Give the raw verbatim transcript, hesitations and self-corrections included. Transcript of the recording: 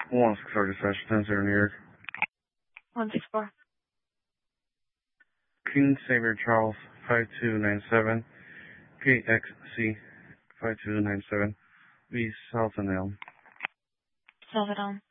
one six four dispatch, ten zero New York. one six four. King Savior Charles, five two nine seven, K X C, five two nine seven, V Southern Elm. Southern Elm.